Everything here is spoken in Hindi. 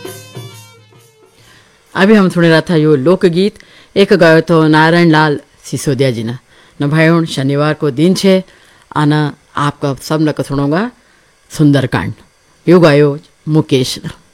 अभी हम सुन रहा था यो लोकगीत एक गायो तो नारायण लाल सिसोदिया जी न भाई शनिवार को दिन छे आना आपका सब न सुनूंगा सुंदरकांड यो गायो मुकेश न।